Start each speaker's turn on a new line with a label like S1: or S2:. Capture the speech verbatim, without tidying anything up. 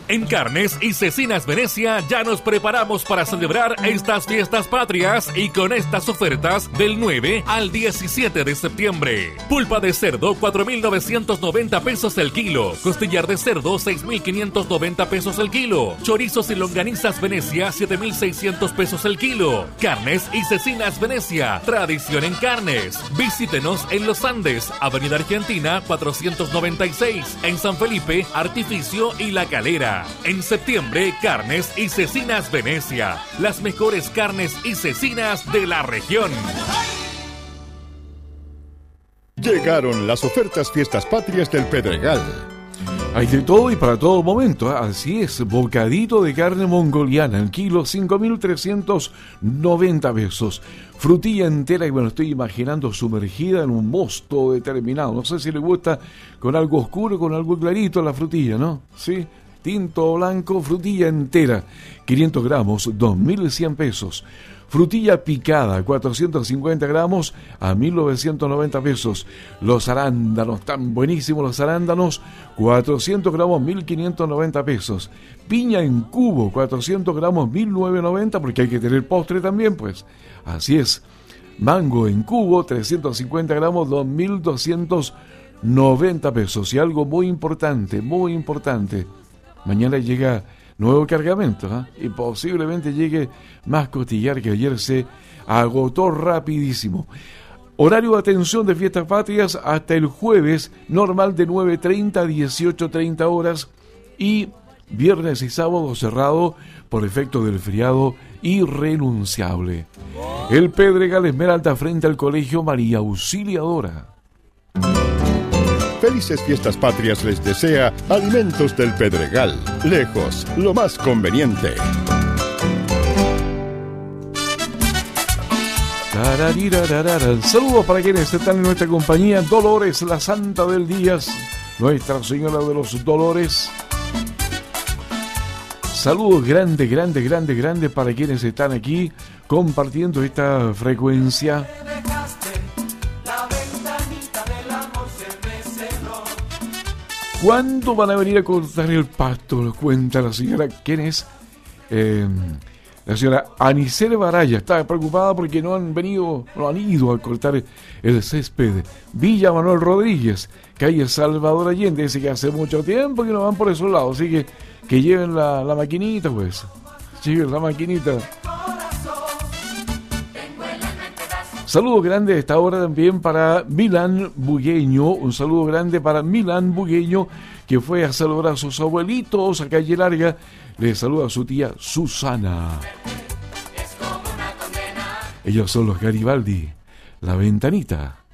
S1: En Carnes y Cecinas Venecia ya nos preparamos para celebrar estas fiestas patrias y con estas ofertas del nueve al diecisiete de septiembre. Pulpa de cerdo cuatro mil novecientos noventa pesos el kilo. Costillar de cerdo seis mil quinientos noventa pesos el kilo. Chorizos y longanizas Venecia siete mil seiscientos pesos el kilo. Carnes y Cecinas Venecia, tradición en carnes. Visítenos en Los Andes, Avenida Argentina cuatrocientos noventa y seis, en San Felipe, Artificio y La Calera. En septiembre, Carnes y Cecinas Venecia, las mejores carnes y cecinas de la región.
S2: Llegaron las ofertas Fiestas Patrias del Pedregal.
S3: Hay de todo y para todo momento, ¿eh? Así es, bocadito de carne mongoliana, el kilo cinco mil trescientos noventa pesos. Frutilla entera, y me lo estoy imaginando sumergida en un mosto determinado. No sé si le gusta con algo oscuro, con algo clarito la frutilla, ¿no? Sí. Tinto blanco, frutilla entera, quinientos gramos, dos mil cien pesos. Frutilla picada, cuatrocientos cincuenta gramos, a mil novecientos noventa pesos. Los arándanos, tan buenísimos los arándanos, cuatrocientos gramos, mil quinientos noventa pesos. Piña en cubo, cuatrocientos gramos, mil novecientos noventa, porque hay que tener postre también, pues. Así es. Mango en cubo, trescientos cincuenta gramos, dos mil doscientos noventa pesos. Y algo muy importante, muy importante. Mañana llega nuevo cargamento, ¿eh? Y posiblemente llegue más costillar, que ayer se agotó rapidísimo. Horario de atención de Fiestas Patrias hasta el jueves, normal de nueve treinta a dieciocho treinta horas, y viernes y sábado cerrado por efecto del feriado irrenunciable. El Pedregal Esmeralda frente al Colegio María Auxiliadora.
S2: Felices Fiestas Patrias les desea Alimentos del Pedregal. Lejos, lo más conveniente.
S3: Saludos para quienes están en nuestra compañía. Dolores, la Santa del Díaz, Nuestra Señora de los Dolores. Saludos grandes, grandes, grandes, grandes para quienes están aquí compartiendo esta frecuencia. ¿Cuándo van a venir a cortar el pasto? Nos cuenta la señora. ¿Quién es? Eh, la señora Anicel Baraya. Está preocupada porque no han venido, no han ido a cortar el césped. Villa Manuel Rodríguez, calle Salvador Allende. Dice que hace mucho tiempo que no van por esos lados. Así que que lleven la, la maquinita, pues. Lleven la maquinita. Saludo grande a esta hora también para Milán Bugueño. Un saludo grande para Milán Bugueño, que fue a saludar a sus abuelitos a Calle Larga. Le saluda a su tía Susana. Ellos son los Garibaldi. La Ventanita.